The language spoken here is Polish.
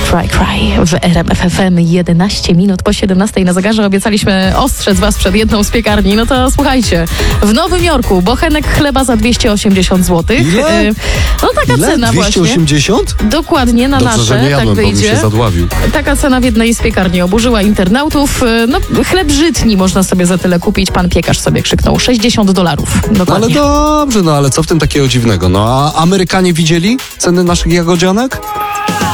Cry w RMF FM 11 minut po 17 na zegarze. Obiecaliśmy ostrzec was przed jedną z piekarni. No to słuchajcie, w Nowym Jorku bochenek chleba za 280 zł. Ile? No taka Ile? cena 280? właśnie. Dokładnie na Dobrze, nasze, że nie jadłem, tak bo bym wyjdzie. się zadławił. Taka cena w jednej z piekarni oburzyła internautów. No chleb żytni można sobie za tyle kupić. Pan piekarz sobie krzyknął $60. Dokładnie. Ale dobrze, no ale co w tym takiego dziwnego? No a Amerykanie widzieli ceny naszych jagodzianek?